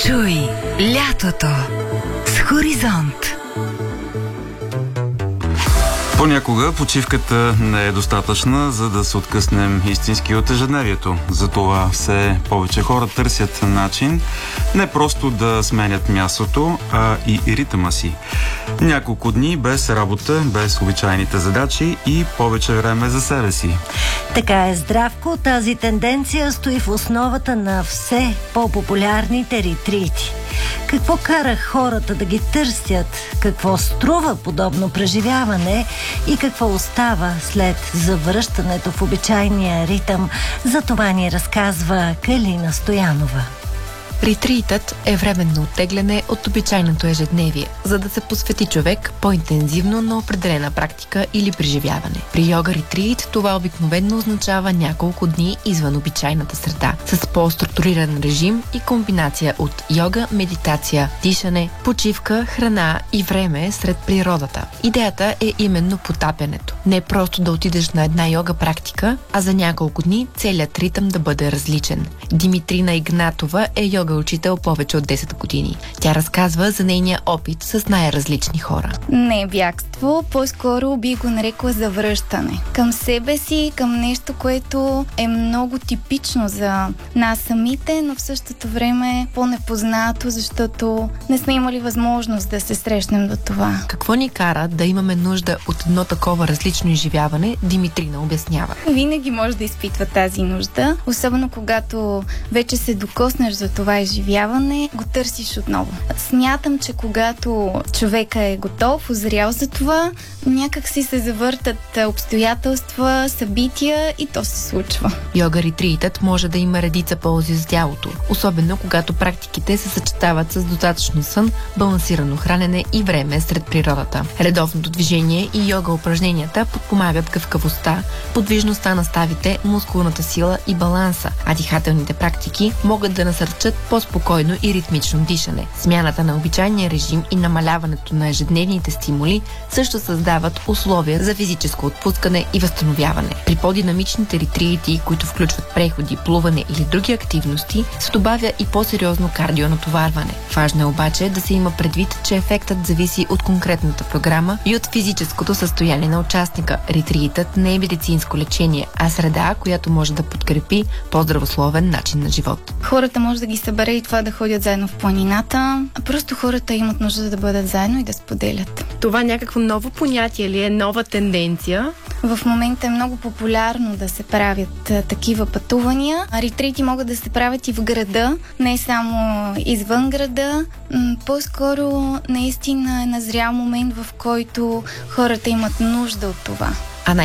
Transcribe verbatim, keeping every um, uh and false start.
Чуй лятото с Хоризонт. Понякога почивката не е достатъчна, за да се откъснем истински от ежедневието. Затова все повече хора търсят начин не просто да сменят мястото, а и ритъма си. Няколко дни без работа, без обичайните задачи и повече време за себе си. Така е, Здравко. Тази тенденция стои в основата на все по-популярните ретрити. Какво кара хората да ги търсят? Какво струва подобно преживяване? И какво остава след завръщането в обичайния ритъм? За това ни разказва Калина Стоянова. Ретритът е временно оттегляне от обичайното ежедневие, за да се посвети човек по-интензивно на определена практика или преживяване. При йога ретрит това обикновено означава няколко дни извън обичайната среда, с по-структуриран режим и комбинация от йога, медитация, дишане, почивка, храна и време сред природата. Идеята е именно потапянето. Не просто да отидеш на една йога практика, а за няколко дни целият ритъм да бъде различен. Димитрина Игнатова е йога учител повече от десет години. Тя разказва за нейния опит с най-различни хора. Не е бягство, по-скоро би го нарекла завръщане към себе си, към нещо, което е много типично за нас самите, но в същото време по-непознато, защото не сме имали възможност да се срещнем до това. Какво ни кара да имаме нужда от едно такова различно изживяване, Димитрина обяснява. Винаги може да изпитва тази нужда, особено когато вече се докоснеш за това изживяване, го търсиш отново. Смятам, че когато човека е готов, озрял за това, някак си се завъртат обстоятелства, събития и то се случва. Йога ретритът може да има редица ползи за тялото, особено когато практиките се съчетават с достатъчно сън, балансирано хранене и време сред природата. Редовното движение и йога упражненията подпомагат гъвкавостта, подвижността на ставите, мускулната сила и баланса, а дихателните практики могат да насърчат по-спокойно и ритмично дишане. Смяната на обичайния режим и намаляването на ежедневните стимули също създават условия за физическо отпускане и възстановяване. При по-динамичните ретрити, които включват преходи, плуване или други активности, се добавя и по-сериозно кардионатоварване. Важно е обаче да се има предвид, че ефектът зависи от конкретната програма и от физическото състояние на участника. Ретритът не е медицинско лечение, а среда, която може да подкрепи по-здравословен начин на живот. Хората може да ги събере и това да ходят заедно в планината. Просто хората имат нужда да бъдат заедно и да споделят. Това някакво ново понятие ли е, нова тенденция? В момента е много популярно да се правят а, такива пътувания. Ретрити могат да се правят и в града, не само извън града. М- по-скоро наистина е назрял момент, в който хората имат нужда от това.